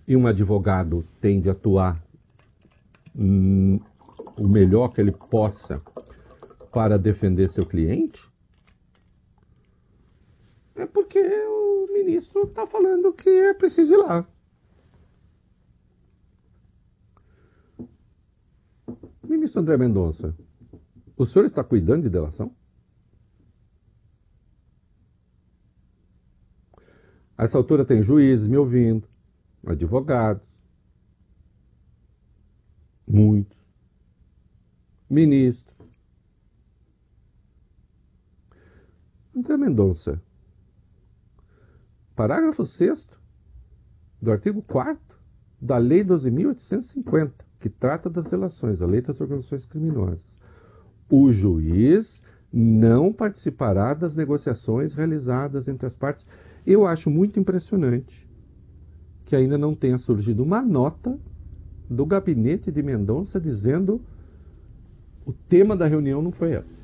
e um advogado tende a atuar o melhor que ele possa para defender seu cliente, é porque o ministro está falando que é preciso ir lá. Ministro André Mendonça, o senhor está cuidando de delação? A essa altura tem juízes me ouvindo, advogados, muitos, ministros. André Mendonça, parágrafo 6º do artigo 4º da Lei 12.850, que trata das delações, a Lei das Organizações Criminosas. O juiz não participará das negociações realizadas entre as partes. Eu acho muito impressionante que ainda não tenha surgido uma nota do gabinete de Mendonça dizendo o tema da reunião não foi esse.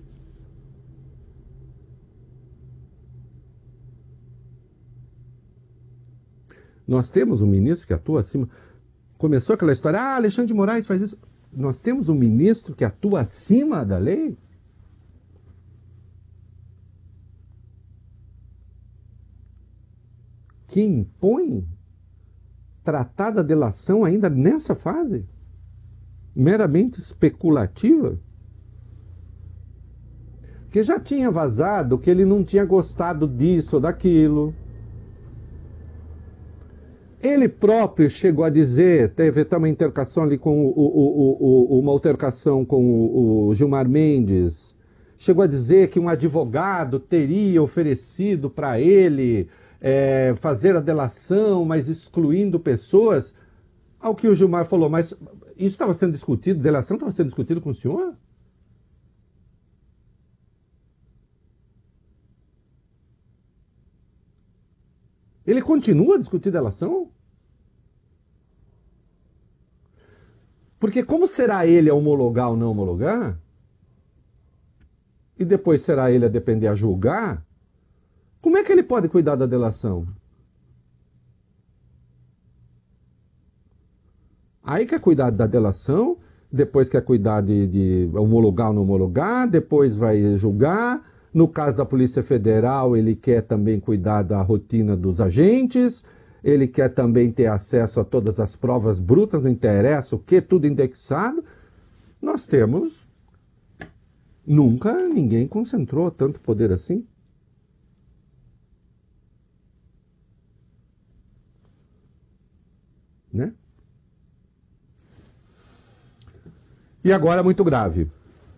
Nós temos um ministro que atua acima. Começou aquela história, Alexandre de Moraes faz isso. Nós temos um ministro que atua acima da lei? Que impõe tratar da delação ainda nessa fase? Meramente especulativa? Que já tinha vazado que ele não tinha gostado disso ou daquilo. Ele próprio chegou a dizer, teve até uma interlocução ali com uma altercação com o Gilmar Mendes, chegou a dizer que um advogado teria oferecido para ele fazer a delação, mas excluindo pessoas. Ao que o Gilmar falou, mas isso estava sendo discutido, delação estava sendo discutido com o senhor? Ele continua a discutir delação? Porque como será ele a homologar ou não homologar? E depois será ele a depender a julgar? Como é que ele pode cuidar da delação? Aí quer cuidar da delação, depois quer cuidar de homologar ou não homologar, depois vai julgar. No caso da Polícia Federal, ele quer também cuidar da rotina dos agentes, ele quer também ter acesso a todas as provas brutas, não interessa o que, tudo indexado. Nós temos... Nunca ninguém concentrou tanto poder assim. Né? E agora, muito grave.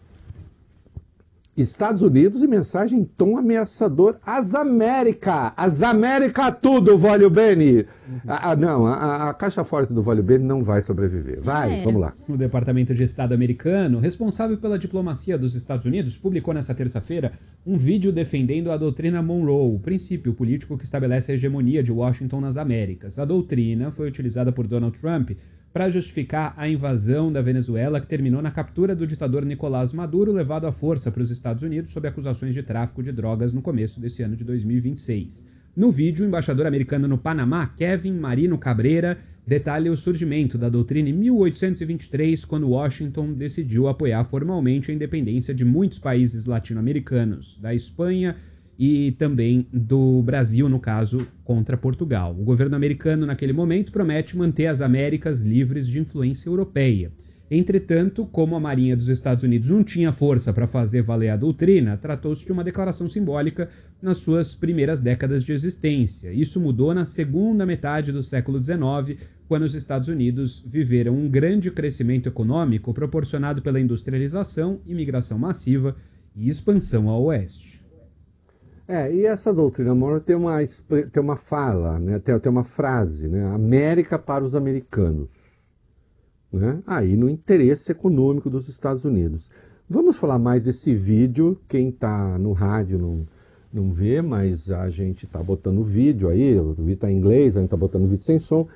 Estados Unidos e mensagem em tom ameaçador às Américas. As Américas tudo, Vólio Bene. Não, a caixa forte do Vólio Bene não vai sobreviver. Vai, vamos lá. O Departamento de Estado americano, responsável pela diplomacia dos Estados Unidos, publicou nesta terça-feira um vídeo defendendo a doutrina Monroe, o princípio político que estabelece a hegemonia de Washington nas Américas. A doutrina foi utilizada por Donald Trump para justificar a invasão da Venezuela, que terminou na captura do ditador Nicolás Maduro, levado à força para os Estados Unidos sob acusações de tráfico de drogas no começo desse ano de 2026. No vídeo, o embaixador americano no Panamá, Kevin Marino Cabreira, detalha o surgimento da doutrina em 1823, quando Washington decidiu apoiar formalmente a independência de muitos países latino-americanos, da Espanha e também do Brasil, no caso, contra Portugal. O governo americano, naquele momento, promete manter as Américas livres de influência europeia. Entretanto, como a Marinha dos Estados Unidos não tinha força para fazer valer a doutrina, tratou-se de uma declaração simbólica nas suas primeiras décadas de existência. Isso mudou na segunda metade do século XIX, quando os Estados Unidos viveram um grande crescimento econômico proporcionado pela industrialização, imigração massiva e expansão ao oeste. E essa doutrina Monroe tem uma fala, né? tem uma frase, né? América para os americanos. Né? Aí no interesse econômico dos Estados Unidos. Vamos falar mais desse vídeo, quem está no rádio não vê, mas a gente está botando o vídeo aí, o vídeo está em inglês, a gente está botando o vídeo sem som.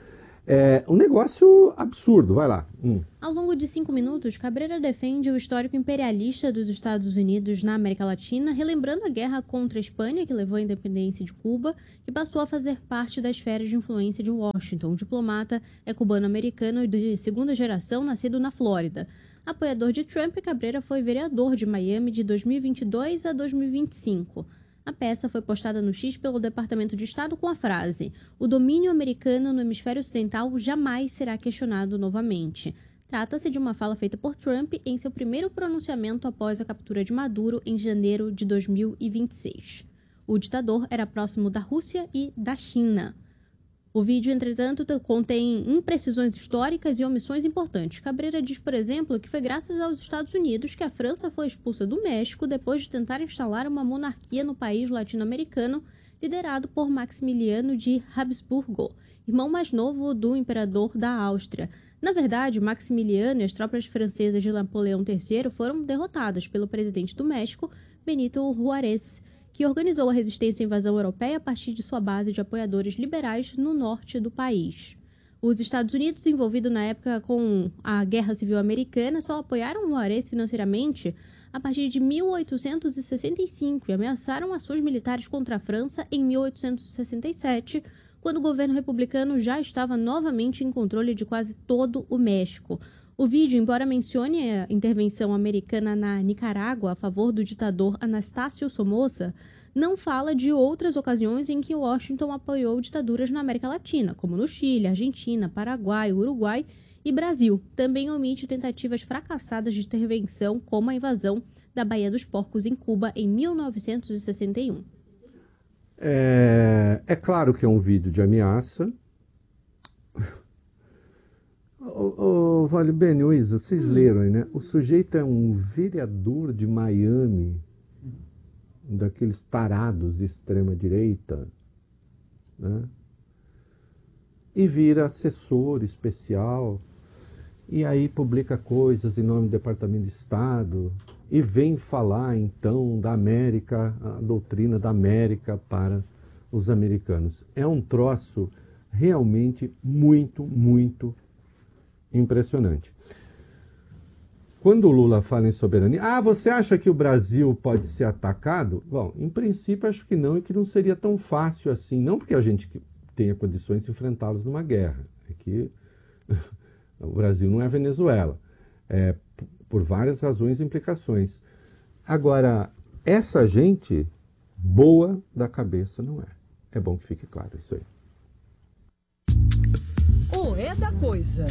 É um negócio absurdo, vai lá. Ao longo de 5 minutos, Cabreira defende o histórico imperialista dos Estados Unidos na América Latina, relembrando a guerra contra a Espanha, que levou à independência de Cuba, que passou a fazer parte da esfera de influência de Washington. O diplomata é cubano-americano de segunda geração, nascido na Flórida. Apoiador de Trump, Cabreira foi vereador de Miami de 2022 a 2025. A peça foi postada no X pelo Departamento de Estado com a frase: "O domínio americano no hemisfério ocidental jamais será questionado novamente". Trata-se de uma fala feita por Trump em seu primeiro pronunciamento após a captura de Maduro em janeiro de 2026. O ditador era próximo da Rússia e da China. O vídeo, entretanto, contém imprecisões históricas e omissões importantes. Cabreira diz, por exemplo, que foi graças aos Estados Unidos que a França foi expulsa do México depois de tentar instalar uma monarquia no país latino-americano liderado por Maximiliano de Habsburgo, irmão mais novo do imperador da Áustria. Na verdade, Maximiliano e as tropas francesas de Napoleão III foram derrotadas pelo presidente do México, Benito Juárez, que organizou a resistência à invasão europeia a partir de sua base de apoiadores liberais no norte do país. Os Estados Unidos, envolvidos na época com a Guerra Civil Americana, só apoiaram Juárez financeiramente a partir de 1865 e ameaçaram ações militares contra a França em 1867, quando o governo republicano já estava novamente em controle de quase todo o México. O vídeo, embora mencione a intervenção americana na Nicarágua a favor do ditador Anastácio Somoza, não fala de outras ocasiões em que Washington apoiou ditaduras na América Latina, como no Chile, Argentina, Paraguai, Uruguai e Brasil. Também omite tentativas fracassadas de intervenção, como a invasão da Baía dos Porcos em Cuba em 1961. É claro que é um vídeo de ameaça. Vale bem, Luísa, vocês leram aí, né? O sujeito é um vereador de Miami, daqueles tarados de extrema-direita, né? E vira assessor especial, e aí publica coisas em nome do Departamento de Estado, e vem falar, então, da América, a doutrina da América para os americanos. É um troço realmente muito, muito impressionante. Quando o Lula fala em soberania, você acha que o Brasil pode ser atacado? Bom, em princípio acho que não, e que não seria tão fácil assim, não porque a gente tenha condições de enfrentá-los numa guerra, é que o Brasil não é Venezuela, por várias razões e implicações. Agora, essa gente boa da cabeça não é. É bom que fique claro isso aí. O É da Coisa.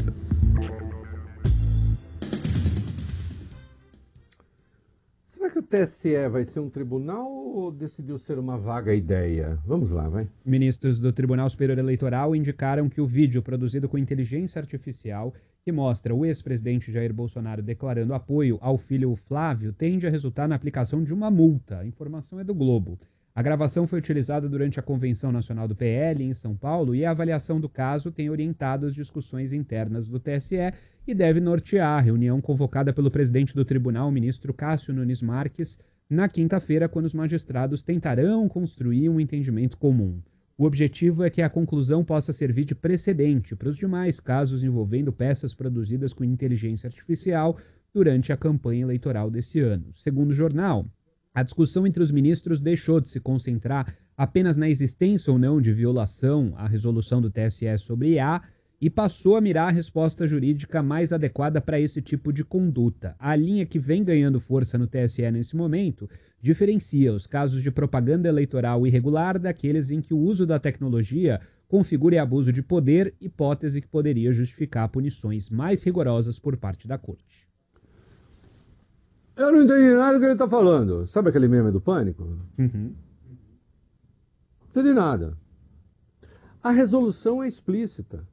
Será que o TSE vai ser um tribunal ou decidiu ser uma vaga ideia? Vamos lá, vai. Ministros do Tribunal Superior Eleitoral indicaram que o vídeo produzido com inteligência artificial, que mostra o ex-presidente Jair Bolsonaro declarando apoio ao filho Flávio, tende a resultar na aplicação de uma multa. A informação é do Globo. A gravação foi utilizada durante a Convenção Nacional do PL em São Paulo e a avaliação do caso tem orientado as discussões internas do TSE e deve nortear a reunião convocada pelo presidente do tribunal, o ministro Cássio Nunes Marques, na quinta-feira, quando os magistrados tentarão construir um entendimento comum. O objetivo é que a conclusão possa servir de precedente para os demais casos envolvendo peças produzidas com inteligência artificial durante a campanha eleitoral desse ano. Segundo o jornal, a discussão entre os ministros deixou de se concentrar apenas na existência ou não de violação à resolução do TSE sobre IA e passou a mirar a resposta jurídica mais adequada para esse tipo de conduta. A linha que vem ganhando força no TSE nesse momento diferencia os casos de propaganda eleitoral irregular daqueles em que o uso da tecnologia configura abuso de poder, hipótese que poderia justificar punições mais rigorosas por parte da Corte. Eu não entendi nada do que ele está falando. Sabe aquele meme do Pânico? Uhum. Não entendi nada. A resolução é explícita.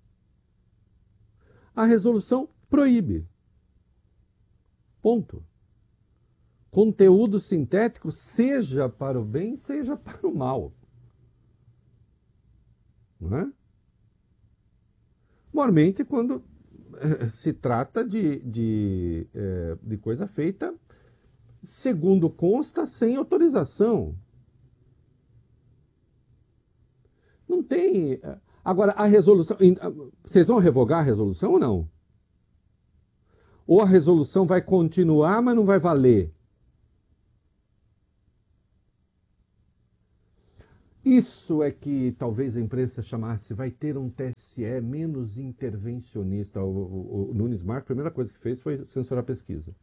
A resolução proíbe. Ponto. Conteúdo sintético, seja para o bem, seja para o mal. Não é? Normalmente, quando se trata de coisa feita, segundo consta, sem autorização. Não tem... Agora, a resolução... Vocês vão revogar a resolução ou não? Ou a resolução vai continuar, mas não vai valer? Isso é que talvez a imprensa chamasse, vai ter um TSE menos intervencionista. O Nunes Marques, a primeira coisa que fez foi censurar a pesquisa.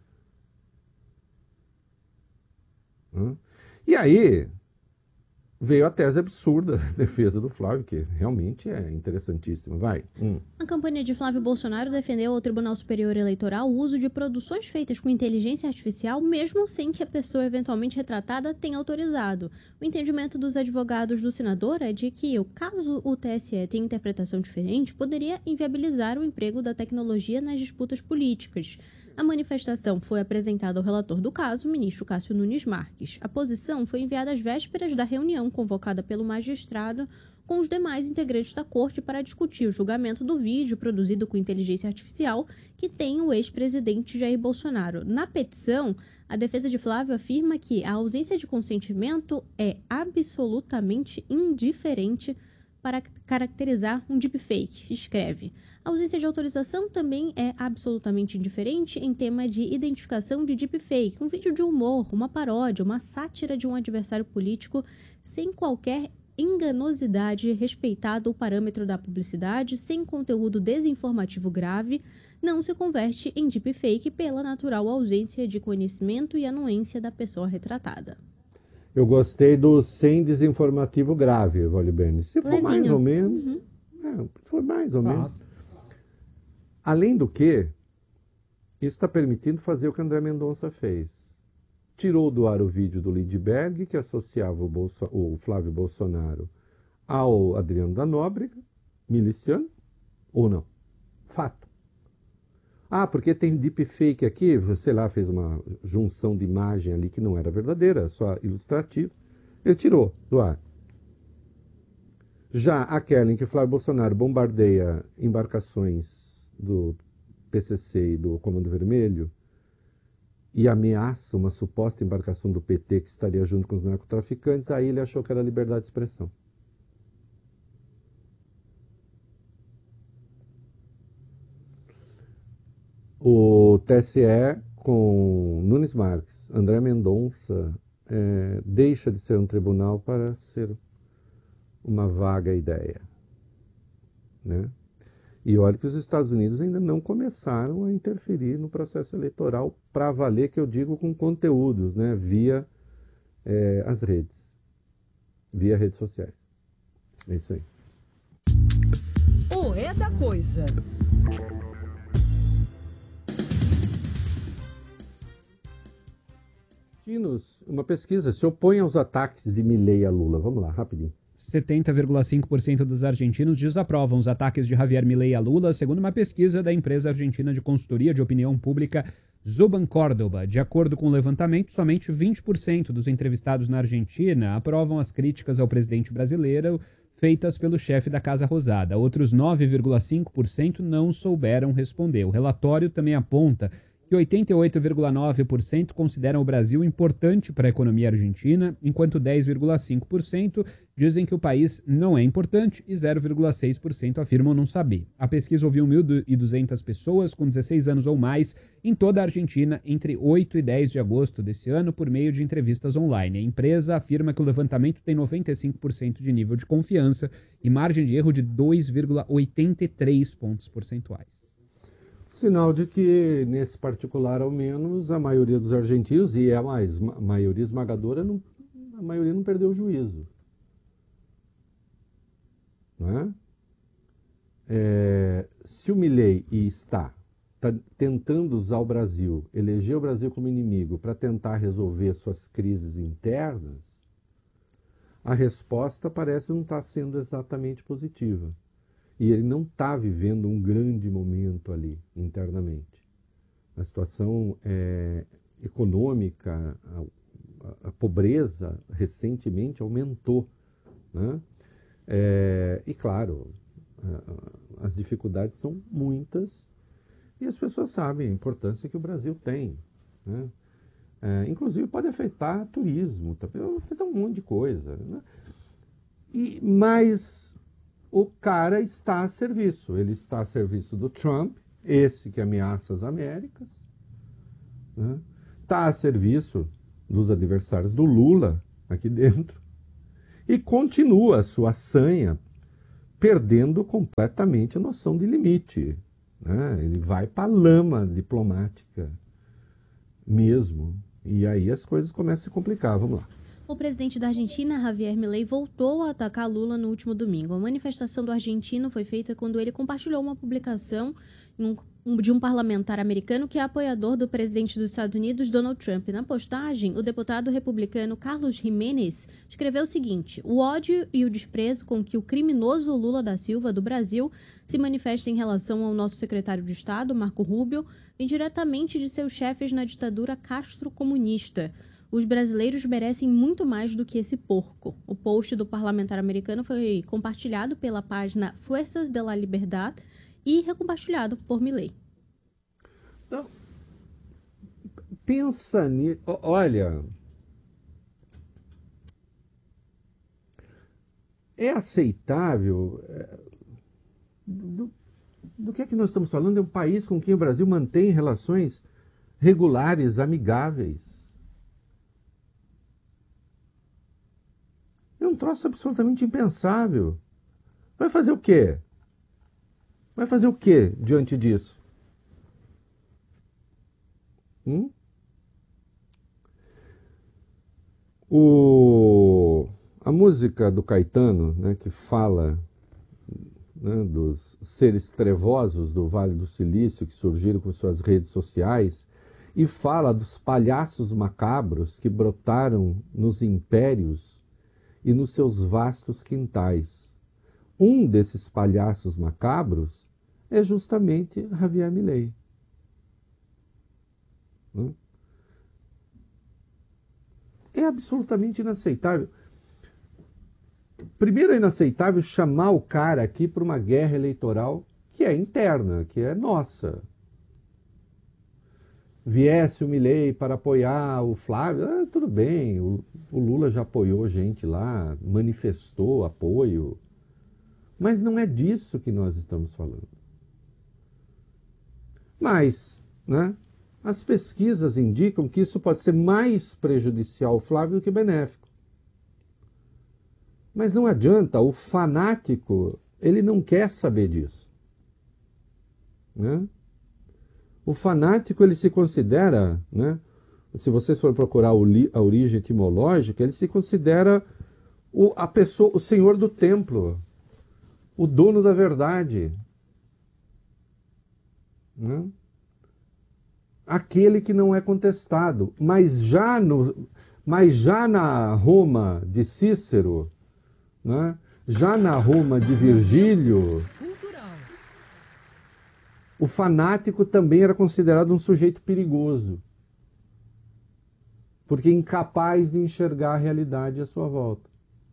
E aí veio a tese absurda da defesa do Flávio, que realmente é interessantíssima. Vai. A campanha de Flávio Bolsonaro defendeu ao Tribunal Superior Eleitoral o uso de produções feitas com inteligência artificial, mesmo sem que a pessoa eventualmente retratada tenha autorizado. O entendimento dos advogados do senador é de que, caso o TSE tenha interpretação diferente, poderia inviabilizar o emprego da tecnologia nas disputas políticas. A manifestação foi apresentada ao relator do caso, o ministro Cássio Nunes Marques. A posição foi enviada às vésperas da reunião convocada pelo magistrado com os demais integrantes da corte para discutir o julgamento do vídeo produzido com inteligência artificial que tem o ex-presidente Jair Bolsonaro. Na petição, a defesa de Flávio afirma que a ausência de consentimento é absolutamente indiferente para caracterizar um deepfake, escreve. A ausência de autorização também é absolutamente indiferente em tema de identificação de deepfake, um vídeo de humor, uma paródia, uma sátira de um adversário político sem qualquer enganosidade, respeitado o parâmetro da publicidade, sem conteúdo desinformativo grave, não se converte em deepfake pela natural ausência de conhecimento e anuência da pessoa retratada. Eu gostei do sem desinformativo grave, Voliberni. Se for mais ou menos... se for mais ou menos. Além do que, isso está permitindo fazer o que André Mendonça fez. Tirou do ar o vídeo do Lindbergh, que associava o Flávio Bolsonaro ao Adriano da Nóbrega, miliciano, ou não. Fato. Porque tem deepfake aqui, sei lá, fez uma junção de imagem ali que não era verdadeira, só ilustrativo. Ele tirou do ar. Já aquela em que Flávio Bolsonaro bombardeia embarcações do PCC e do Comando Vermelho e ameaça uma suposta embarcação do PT que estaria junto com os narcotraficantes, aí ele achou que era liberdade de expressão. O TSE, com Nunes Marques, André Mendonça, deixa de ser um tribunal para ser uma vaga ideia. Né? E olha que os Estados Unidos ainda não começaram a interferir no processo eleitoral para valer, que eu digo com conteúdos, né? Via as redes, via redes sociais. É isso aí. O É da Coisa. Uma pesquisa se opõe aos ataques de Milei a Lula. Vamos lá, rapidinho. 70,5% dos argentinos desaprovam os ataques de Javier Milei a Lula, segundo uma pesquisa da empresa argentina de consultoria de opinião pública Zuban Córdoba. De acordo com o levantamento, somente 20% dos entrevistados na Argentina aprovam as críticas ao presidente brasileiro feitas pelo chefe da Casa Rosada. Outros 9,5% não souberam responder. O relatório também aponta que 88,9% consideram o Brasil importante para a economia argentina, enquanto 10,5% dizem que o país não é importante e 0,6% afirmam não saber. A pesquisa ouviu 1.200 pessoas com 16 anos ou mais em toda a Argentina entre 8 e 10 de agosto desse ano por meio de entrevistas online. A empresa afirma que o levantamento tem 95% de nível de confiança e margem de erro de 2,83 pontos percentuais. Sinal de que, nesse particular ao menos, a maioria dos argentinos, e a maioria esmagadora, a maioria não perdeu o juízo. Não é? Se o Milei está tentando usar o Brasil, eleger o Brasil como inimigo para tentar resolver suas crises internas, a resposta parece não estar sendo exatamente positiva. E ele não está vivendo um grande momento ali, internamente. A situação econômica, a pobreza recentemente aumentou. Né? E, claro, as dificuldades são muitas e as pessoas sabem a importância que o Brasil tem. Né? Inclusive pode afetar turismo, pode afetar um monte de coisa. Né? Mas o cara está a serviço. Ele está a serviço do Trump, esse que ameaça as Américas, né? Está a serviço dos adversários do Lula aqui dentro e continua a sua sanha, perdendo completamente a noção de limite, né? Ele vai para a lama diplomática mesmo, e aí as coisas começam a se complicar. Vamos lá. O presidente da Argentina, Javier Milei, voltou a atacar Lula no último domingo. A manifestação do argentino foi feita quando ele compartilhou uma publicação de um parlamentar americano que é apoiador do presidente dos Estados Unidos, Donald Trump. Na postagem, o deputado republicano Carlos Jiménez escreveu o seguinte: o ódio e o desprezo com que o criminoso Lula da Silva, do Brasil, se manifesta em relação ao nosso secretário de Estado, Marco Rubio, vem diretamente de seus chefes na ditadura castro-comunista. Os brasileiros merecem muito mais do que esse porco. O post do parlamentar americano foi compartilhado pela página Fuerzas de la Libertad e recompartilhado por Milei. Então, pensa nisso. Olha, é aceitável? Do que é que nós estamos falando? É um país com quem o Brasil mantém relações regulares, amigáveis. É um troço absolutamente impensável. Vai fazer o quê? Vai fazer o quê diante disso? A música do Caetano, né, que fala, né, dos seres trevosos do Vale do Silício que surgiram com suas redes sociais e fala dos palhaços macabros que brotaram nos impérios e nos seus vastos quintais. Um desses palhaços macabros é justamente Javier Milei. É absolutamente inaceitável. Primeiro, é inaceitável chamar o cara aqui para uma guerra eleitoral que é interna, que é nossa. Viesse o Milei para apoiar o Flávio, tudo bem, o Lula já apoiou gente lá, manifestou apoio, mas não é disso que nós estamos falando. Mas, né, as pesquisas indicam que isso pode ser mais prejudicial ao Flávio do que benéfico. Mas não adianta, o fanático, ele não quer saber disso, né? O fanático, ele se considera, né, se vocês forem procurar a origem etimológica, ele se considera a pessoa, o senhor do templo, o dono da verdade, né? Aquele que não é contestado. Mas já na Roma de Cícero, né, já na Roma de Virgílio, o fanático também era considerado um sujeito perigoso, porque incapaz de enxergar a realidade à sua volta.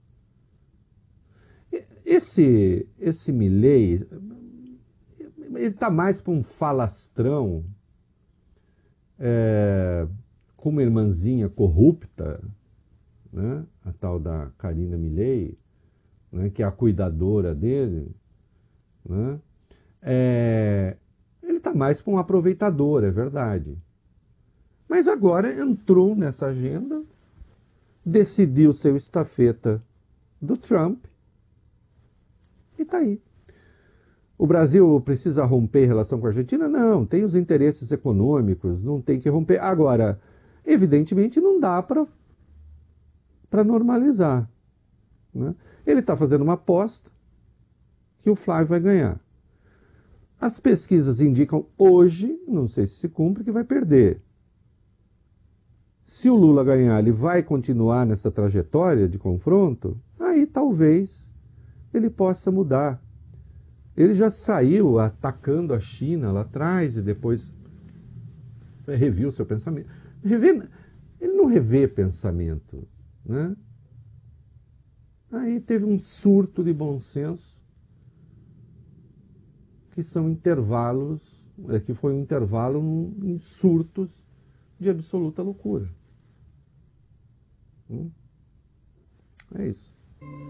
Esse Milei, ele está mais para um falastrão, com uma irmãzinha corrupta, né, a tal da Karina Milei, né, que é a cuidadora dele, né? Ele está mais para um aproveitador, é verdade. Mas agora entrou nessa agenda, decidiu ser o estafeta do Trump e está aí. O Brasil precisa romper relação com a Argentina? Não, tem os interesses econômicos, não tem que romper. Agora, evidentemente, não dá para normalizar, né? Ele está fazendo uma aposta que o Flávio vai ganhar. As pesquisas indicam hoje, não sei se cumpre, que vai perder. Se o Lula ganhar, ele vai continuar nessa trajetória de confronto? Aí talvez ele possa mudar. Ele já saiu atacando a China lá atrás e depois reviu seu pensamento. Ele não revê pensamento, né? Aí teve um surto de bom senso, que são intervalos, que foi um intervalo em surtos de absoluta loucura. É isso.